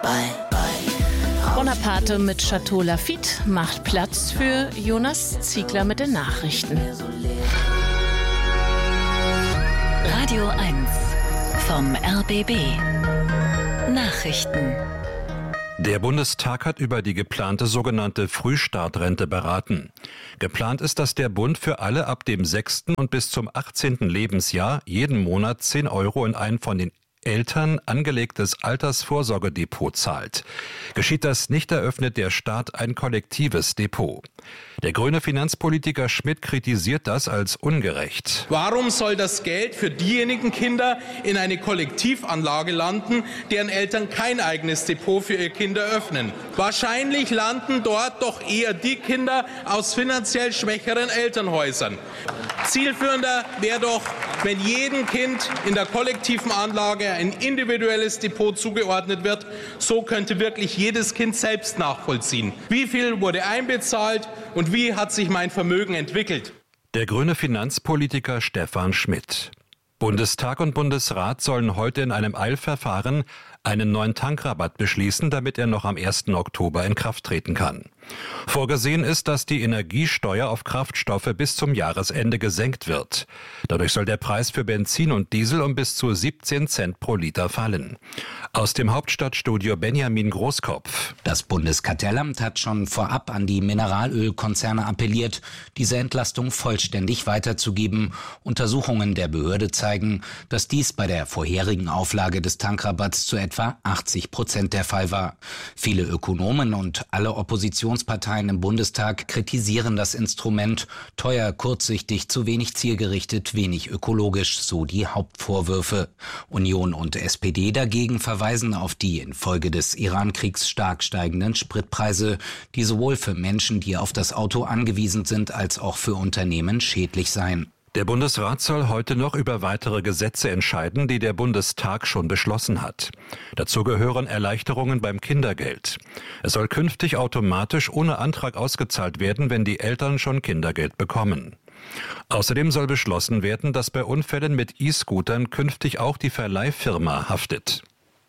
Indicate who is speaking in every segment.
Speaker 1: Bonaparte mit Chateau Lafite macht Platz für Jonas Ziegler mit den Nachrichten.
Speaker 2: Radio 1 vom RBB. Nachrichten.
Speaker 3: Der Bundestag hat über die geplante sogenannte Frühstartrente beraten. Geplant ist, dass der Bund für alle ab dem 6. und bis zum 18. Lebensjahr jeden Monat 10 € in ein von den Eltern angelegtes Altersvorsorgedepot zahlt. Geschieht das nicht, eröffnet der Staat ein kollektives Depot. Der grüne Finanzpolitiker Schmidt kritisiert das als ungerecht.
Speaker 4: Warum soll das Geld für diejenigen Kinder in eine Kollektivanlage landen, deren Eltern kein eigenes Depot für ihr Kind eröffnen? Wahrscheinlich landen dort doch eher die Kinder aus finanziell schwächeren Elternhäusern. Zielführender wäre doch, wenn jedem Kind in der kollektiven Anlage ein individuelles Depot zugeordnet wird. So könnte wirklich jedes Kind selbst nachvollziehen, wie viel wurde einbezahlt und wie hat sich mein Vermögen entwickelt.
Speaker 3: Der grüne Finanzpolitiker Stefan Schmidt. Bundestag und Bundesrat sollen heute in einem Eilverfahren einen neuen Tankrabatt beschließen, damit er noch am 1. Oktober in Kraft treten kann. Vorgesehen ist, dass die Energiesteuer auf Kraftstoffe bis zum Jahresende gesenkt wird. Dadurch soll der Preis für Benzin und Diesel um bis zu 17 Cent pro Liter fallen. Aus dem Hauptstadtstudio Benjamin Großkopf.
Speaker 5: Das Bundeskartellamt hat schon vorab an die Mineralölkonzerne appelliert, diese Entlastung vollständig weiterzugeben. Untersuchungen der Behörde zeigen, dass dies bei der vorherigen Auflage des Tankrabatts zu etwa 80% der Fall war. Viele Ökonomen und alle Oppositionsparteien im Bundestag kritisieren das Instrument. Teuer, kurzsichtig, zu wenig zielgerichtet, wenig ökologisch, so die Hauptvorwürfe. Union und SPD dagegen verweisen auf die infolge des Iran-Kriegs stark steigenden Spritpreise, die sowohl für Menschen, die auf das Auto angewiesen sind, als auch für Unternehmen schädlich seien.
Speaker 3: Der Bundesrat soll heute noch über weitere Gesetze entscheiden, die der Bundestag schon beschlossen hat. Dazu gehören Erleichterungen beim Kindergeld. Es soll künftig automatisch ohne Antrag ausgezahlt werden, wenn die Eltern schon Kindergeld bekommen. Außerdem soll beschlossen werden, dass bei Unfällen mit E-Scootern künftig auch die Verleihfirma haftet.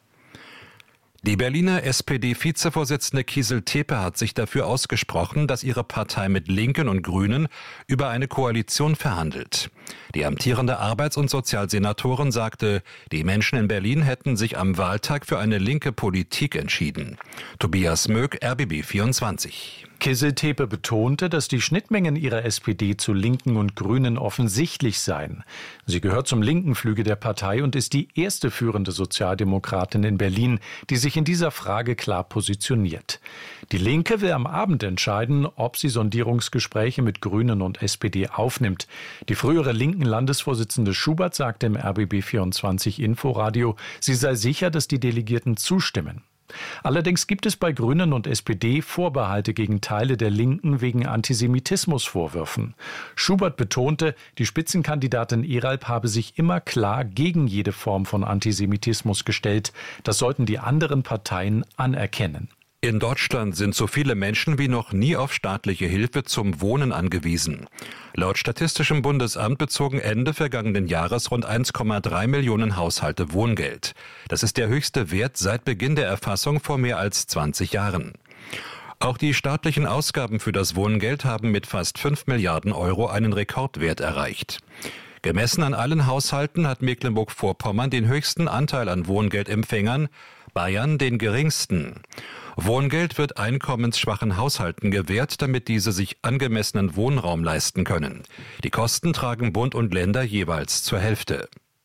Speaker 3: Die Berliner SPD-Vizevorsitzende Kiesel-Tepe hat sich dafür ausgesprochen, dass ihre Partei mit Linken und Grünen über eine Koalition verhandelt. Die amtierende Arbeits- und Sozialsenatorin sagte, die Menschen in Berlin hätten sich am Wahltag für eine linke Politik entschieden. Tobias Möck, RBB 24.
Speaker 6: Kiesel-Tepe betonte, dass die Schnittmengen ihrer SPD zu Linken und Grünen offensichtlich seien. Sie gehört zum linken Flügel der Partei und ist die erste führende Sozialdemokratin in Berlin, die sich in dieser Frage klar positioniert. Die Linke will am Abend entscheiden, ob sie Sondierungsgespräche mit Grünen und SPD aufnimmt. Die frühere linken Landesvorsitzende Schubert sagte im RBB 24 Inforadio, sie sei sicher, dass die Delegierten zustimmen. Allerdings gibt es bei Grünen und SPD Vorbehalte gegen Teile der Linken wegen Antisemitismusvorwürfen. Schubert betonte, die Spitzenkandidatin Eralp habe sich immer klar gegen jede Form von Antisemitismus gestellt. Das sollten die anderen Parteien anerkennen.
Speaker 3: In Deutschland sind so viele Menschen wie noch nie auf staatliche Hilfe zum Wohnen angewiesen. Laut Statistischem Bundesamt bezogen Ende vergangenen Jahres rund 1,3 Millionen Haushalte Wohngeld. Das ist der höchste Wert seit Beginn der Erfassung vor mehr als 20 Jahren. Auch die staatlichen Ausgaben für das Wohngeld haben mit fast 5 Milliarden Euro einen Rekordwert erreicht. Gemessen an allen Haushalten hat Mecklenburg-Vorpommern den höchsten Anteil an Wohngeldempfängern, Bayern den geringsten. Wohngeld wird einkommensschwachen Haushalten gewährt, damit diese sich angemessenen Wohnraum leisten können. Die Kosten tragen Bund und Länder jeweils zur Hälfte.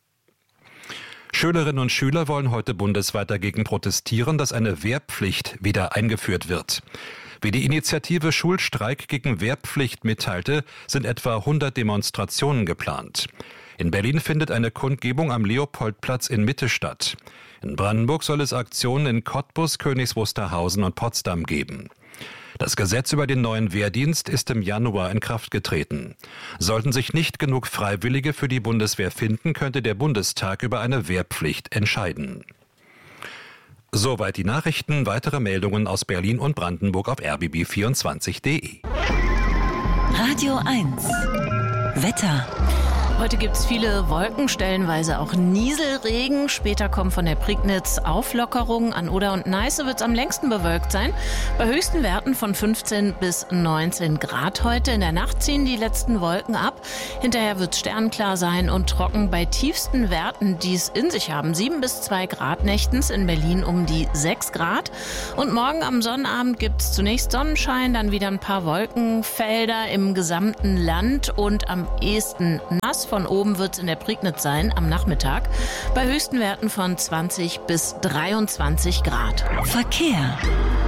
Speaker 3: Schülerinnen und Schüler wollen heute bundesweit dagegen protestieren, dass eine Wehrpflicht wieder eingeführt wird. Wie die Initiative Schulstreik gegen Wehrpflicht mitteilte, sind etwa 100 Demonstrationen geplant. In Berlin findet eine Kundgebung am Leopoldplatz in Mitte statt. In Brandenburg soll es Aktionen in Cottbus, Königs Wusterhausen und Potsdam geben. Das Gesetz über den neuen Wehrdienst ist im Januar in Kraft getreten. Sollten sich nicht genug Freiwillige für die Bundeswehr finden, könnte der Bundestag über eine Wehrpflicht entscheiden. Soweit die Nachrichten. Weitere Meldungen aus Berlin und Brandenburg auf rbb24.de.
Speaker 2: Radio 1 Wetter.
Speaker 1: Heute gibt es viele Wolken, stellenweise auch Nieselregen. Später kommen von der Prignitz Auflockerungen. An Oder und Neiße wird es am längsten bewölkt sein. Bei höchsten Werten von 15 bis 19 Grad heute. In der Nacht ziehen die letzten Wolken ab. Hinterher wird es sternklar sein und trocken bei tiefsten Werten, die es in sich haben. 7 bis 2 Grad nächtens, in Berlin um die 6 Grad. Und morgen am Sonnabend gibt es zunächst Sonnenschein, dann wieder ein paar Wolkenfelder im gesamten Land und am ehesten nass. Von oben wird es in der Prignitz sein am Nachmittag bei höchsten Werten von 20 bis 23 Grad.
Speaker 2: Verkehr.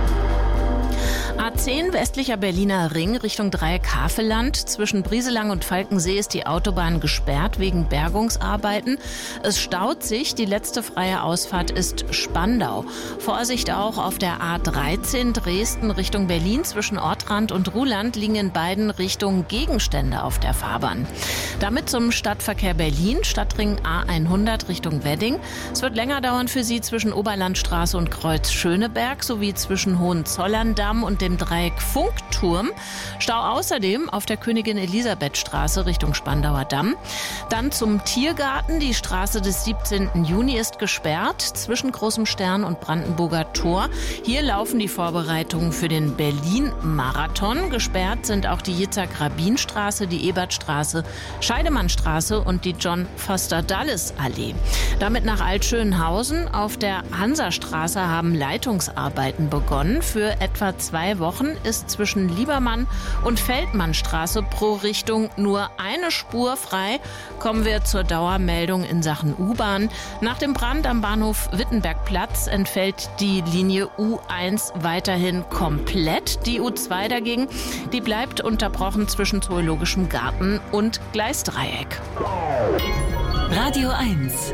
Speaker 1: A10 westlicher Berliner Ring Richtung Dreieck-Havelland. Zwischen Brieselang und Falkensee ist die Autobahn gesperrt wegen Bergungsarbeiten. Es staut sich. Die letzte freie Ausfahrt ist Spandau. Vorsicht auch auf der A13 Dresden Richtung Berlin. Zwischen Ortrand und Ruhland liegen in beiden Richtungen Gegenstände auf der Fahrbahn. Damit zum Stadtverkehr Berlin, Stadtring A100 Richtung Wedding. Es wird länger dauern für Sie zwischen Oberlandstraße und Kreuz Schöneberg sowie zwischen Hohenzollern-Damm und dem Dreieck Funkturm. Stau außerdem auf der Königin-Elisabeth-Straße Richtung Spandauer Damm. Dann zum Tiergarten. Die Straße des 17. Juni ist gesperrt zwischen Großem Stern und Brandenburger Tor. Hier laufen die Vorbereitungen für den Berlin-Marathon. Gesperrt sind auch die Yitzhak-Rabin-Straße, die Ebertstraße, Scheidemannstraße und die John-Foster-Dulles-Allee. Damit nach Altschönhausen. Auf der Hansastraße haben Leitungsarbeiten begonnen. Für etwa 2 Wochen ist zwischen Liebermann und Feldmannstraße pro Richtung nur eine Spur frei. Kommen wir zur Dauermeldung in Sachen U-Bahn. Nach dem Brand am Bahnhof Wittenbergplatz entfällt die Linie U1 weiterhin komplett. Die U2 dagegen, die bleibt unterbrochen zwischen Zoologischem Garten und Gleisdreieck.
Speaker 2: Radio 1.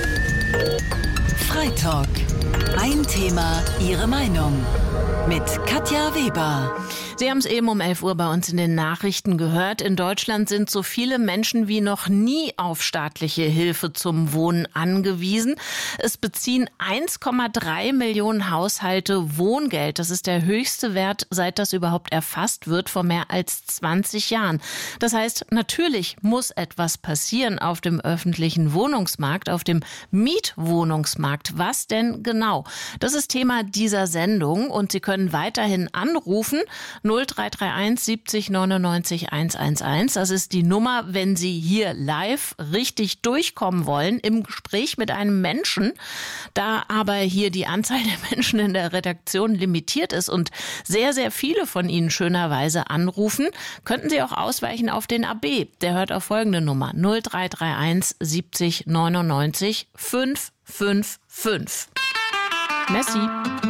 Speaker 2: Freitalk. Ein Thema, Ihre Meinung. Mit Katja Weber.
Speaker 1: Sie haben es eben um 11 Uhr bei uns in den Nachrichten gehört. In Deutschland sind so viele Menschen wie noch nie auf staatliche Hilfe zum Wohnen angewiesen. Es beziehen 1,3 Millionen Haushalte Wohngeld. Das ist der höchste Wert, seit das überhaupt erfasst wird, vor mehr als 20 Jahren. Das heißt, natürlich muss etwas passieren auf dem öffentlichen Wohnungsmarkt, auf dem Mietwohnungsmarkt. Was denn genau? Das ist Thema dieser Sendung und Sie können weiterhin anrufen. 0331 70 99 111. Das ist die Nummer, wenn Sie hier live richtig durchkommen wollen im Gespräch mit einem Menschen. Da aber hier die Anzahl der Menschen in der Redaktion limitiert ist und sehr, sehr viele von Ihnen schönerweise anrufen, könnten Sie auch ausweichen auf den AB. Der hört auf folgende Nummer: 0331 70 99 555. Messi.